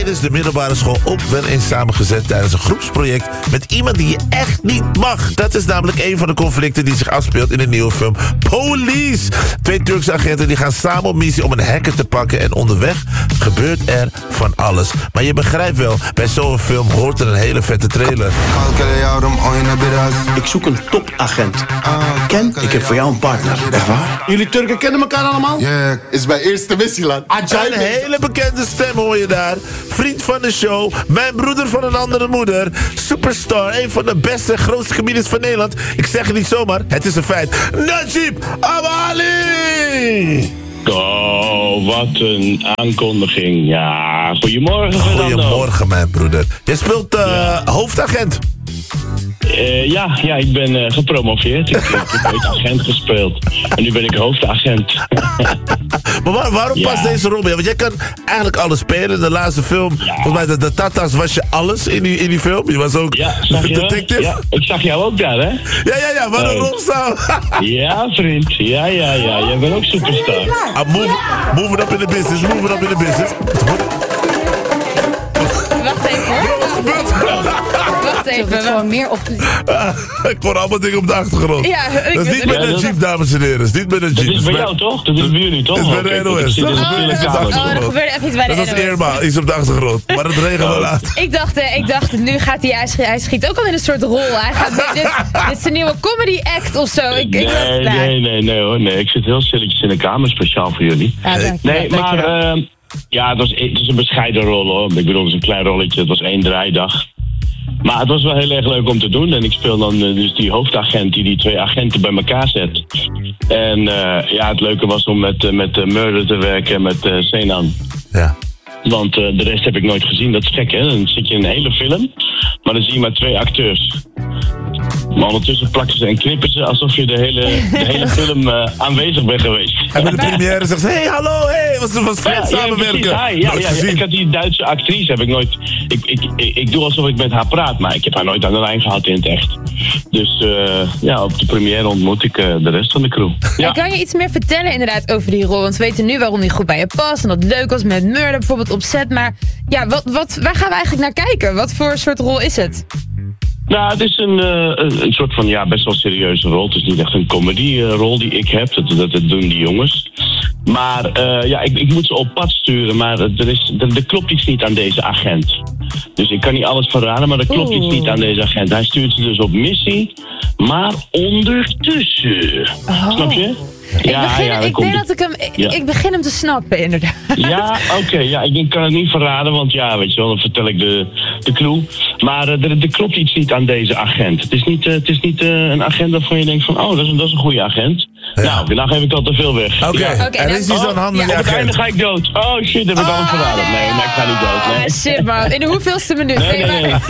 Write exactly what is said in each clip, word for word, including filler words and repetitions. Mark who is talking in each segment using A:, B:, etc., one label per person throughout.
A: Dit is de middelbare school ook wel eens samengezet tijdens een groepsproject met iemand die je echt niet mag. Dat is namelijk een van de conflicten die zich afspeelt in de nieuwe film Police. Twee Turkse agenten die gaan samen op missie om een hacker te pakken en onderweg gebeurt er van alles. Maar je begrijpt wel, bij zo'n film hoort er een hele vette trailer.
B: Ik zoek een topagent. Ken, ik heb voor jou een partner. Echt waar? Jullie Turken kennen elkaar allemaal?
C: Ja, yeah, is mijn eerste missieland.
A: Een hele bekende stem hoor je daar. Vriend van de show, mijn broeder van een andere moeder. Superstar, een van de beste en grootste comedians van Nederland. Ik zeg het niet zomaar, het is een feit. Najib Amali!
D: Oh, wat een aankondiging. Ja, goedemorgen Fernando.
A: Goedemorgen mijn broeder. Jij speelt uh, ja. hoofdagent.
D: Uh, ja, ja, ik ben uh, gepromoveerd. Ik, ik heb ooit agent gespeeld. En nu ben ik hoofdagent.
A: Maar waar, waarom ja. past deze rol bij? Want jij kan eigenlijk alles spelen. De laatste film, ja. volgens mij de, de Tata's was je alles in die, in die film. Je was ook
D: ja, zag je
A: detective.
D: Ja, ik zag jou ook daar, hè?
A: Ja, ja, ja, wat een rolstaan.
D: Ja, vriend. Ja, ja, ja. Jij bent ook superstar.
A: Ah, move, move it up in the business. Move it up in the business.
E: Wacht even hoor.
A: Wat gebeurt er?
E: Wacht even. We gewoon meer op.
A: Ah, ik hoor allemaal dingen op de achtergrond.
E: Ja, ik
A: dat is niet met
D: ja,
A: een jeep, dames en heren. Dat is niet met een jeep.
D: Dat is bij jou toch? Dat is bij jullie toch?
A: Dat is bij de N O S.
D: Dat is
E: oh, er gebeurde even iets bij de N O S.
A: Dat is Irma, iets op de achtergrond. Maar het regent wel laat.
E: Ik dacht, ik dacht, nu gaat hij, hij schiet ook al in een soort rol. Hij gaat, dit, dit is een nieuwe comedy act of zo. Ik,
D: nee,
E: ik dacht,
D: nee, nee, nee, nee hoor. Nee, ik zit heel stilletjes in de kamer, speciaal voor jullie.
E: Ja, dank je,
D: nee,
E: dank
D: maar...
E: je.
D: Uh, ja, het, was, het is een bescheiden rol hoor. Ik bedoel, het is een klein rolletje. Het was één draaidag. Maar het was wel heel erg leuk om te doen. En ik speel dan uh, dus die hoofdagent die die twee agenten bij elkaar zet. En uh, ja, het leuke was om met, uh, met uh, Murder te werken en met uh, Senan.
A: Ja.
D: Want uh, de rest heb ik nooit gezien. Dat is gek, hè? Dan zit je in een hele film, maar dan zie je maar twee acteurs. Maar ondertussen plakken ze en knippen ze alsof je de hele, de hele film uh, aanwezig bent geweest.
A: En met de première zegt ze, hé, hey, hallo, hé, hey, was er was fijn
D: ja,
A: samenwerken.
D: Ja, ja, ja, ja, ik had die Duitse actrice, heb ik nooit... Ik, ik, ik, ik doe alsof ik met haar praat, maar ik heb haar nooit aan de lijn gehad in het echt. Dus uh, ja, op de première ontmoet ik uh, de rest van de crew. Ja.
E: En kan je iets meer vertellen inderdaad over die rol? Want we weten nu waarom die goed bij je past en dat het leuk was met Murder bijvoorbeeld op set. Maar ja, wat, wat, waar gaan we eigenlijk naar kijken? Wat voor soort rol is het?
D: Nou, het is een, uh, een soort van ja, best wel serieuze rol. Het is niet echt een comedy-rol die ik heb. Dat, dat, dat doen die jongens. Maar uh, ja, ik, ik moet ze op pad sturen. Maar er, is, er, er klopt iets niet aan deze agent. Dus ik kan niet alles verraden, maar er klopt iets niet aan deze agent. Hij stuurt ze dus op missie, maar ondertussen.
E: Oh.
D: Snap je?
E: Ik,
D: Ja,
E: begin,
D: ja,
E: ik denk dat ik hem... Ik,
D: ja.
E: ik begin hem te snappen, inderdaad.
D: Ja, oké. Okay, ja, ik kan het niet verraden, want ja, weet je wel, dan vertel ik de, de clue. Maar uh, er, er klopt iets niet aan deze agent. Het is niet, uh, het is niet uh, een agent waarvan je denkt van, oh, dat is een, dat is een goede agent. Ja. Nou, nou geef ik al te veel weg.
A: Oké, okay.
D: Ja.
A: okay, en is hij zo'n handige
D: ja,
A: agent?
D: Op het einde ga ik dood. Oh shit, heb ik
E: oh,
D: al verraden. Nee, nee, ik ga niet dood. Nee.
E: Shit, man. In de hoeveelste minuut?
D: Nee, nee, nee. nee.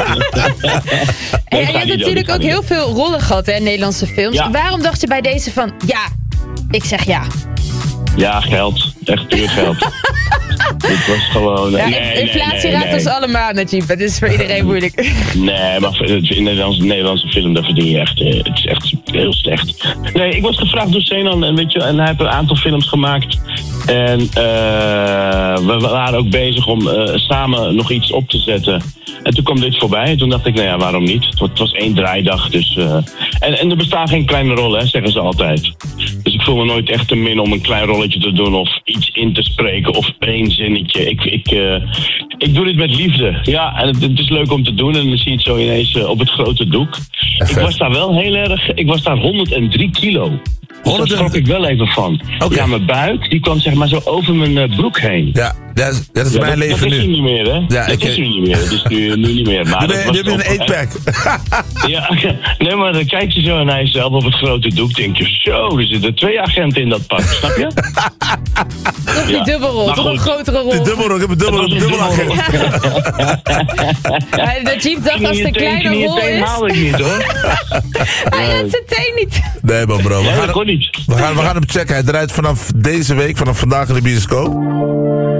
E: En je hebt natuurlijk ook heel veel rollen gehad hè, in Nederlandse films.
D: Ja.
E: Waarom dacht je bij deze van, ja, ik zeg ja?
D: Ja, geld. Echt puur geld. Het was gewoon...
E: Ja,
D: nee,
E: inflatie
D: nee, nee,
E: raakt
D: nee.
E: ons allemaal, Najib. Het is voor iedereen moeilijk.
D: Nee, maar in de Nederlandse, Nederlandse film, daar verdien je echt... Het is echt heel slecht. Nee, ik was gevraagd door Senan en, weet je, en hij heeft een aantal films gemaakt. En uh, we waren ook bezig om uh, samen nog iets op te zetten. En toen kwam dit voorbij. En toen dacht ik, nou ja, waarom niet? Het was, het was één draaidag, dus... Uh, en, en er bestaan geen kleine rollen, hè, zeggen ze altijd. Dus ik voel me nooit echt te min om een klein rolletje te doen of iets in te spreken of één zinnetje. Ik, ik, uh, ik doe dit met liefde. Ja, en het, het is leuk om te doen en dan zie je het zo ineens uh, op het grote doek. Ik was daar wel heel erg... Ik was daar honderddrie kilo. Dus daar schrok ik wel even van. Okay. Ja, mijn buik, die kwam zeg maar zo over mijn uh, broek heen.
A: Ja, dat is, dat is
D: ja,
A: mijn
D: dat,
A: leven
D: dat
A: nu.
D: Dat is nu niet meer, hè?
A: Ja,
D: dat
A: ik,
D: is nu niet meer. Dat is nu, nu niet meer. Maar
A: nu heb je een eight-pack.
D: Ja, nee, maar dan kijk je zo en hij zelf op het grote doek. Denk je, zo, er zitten twee agenten in dat pak. Snap je?
E: Toch die ja. dubbelrol, toch een grotere rol.
A: Die dubbelrol, ik heb een dubbel, een dubbel agent.
E: Najib dacht als het een kleine rol is.
D: haal ik niet, hoor.
E: Hij had zijn teen niet.
A: Nee, man, bro. We
D: nee,
A: gaan,
D: dat kon niet.
A: We gaan, we gaan hem checken. Hij draait vanaf deze week, vanaf vandaag in de bioscoop.